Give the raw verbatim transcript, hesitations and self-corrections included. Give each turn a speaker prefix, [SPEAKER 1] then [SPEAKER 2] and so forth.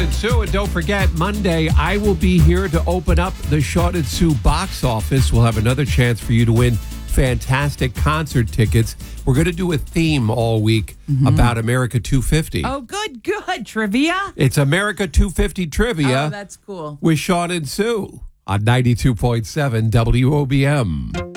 [SPEAKER 1] And Sue, and don't forget, Monday, I will be here to open up the Sean and Sue box office. We'll have another chance for you to win fantastic concert tickets. We're going to do a theme all week mm-hmm. about America two fifty.
[SPEAKER 2] Oh, good, good. Trivia?
[SPEAKER 1] It's America two fifty Trivia.
[SPEAKER 2] Oh, that's cool.
[SPEAKER 1] With Sean and Sue on ninety-two point seven W O B M.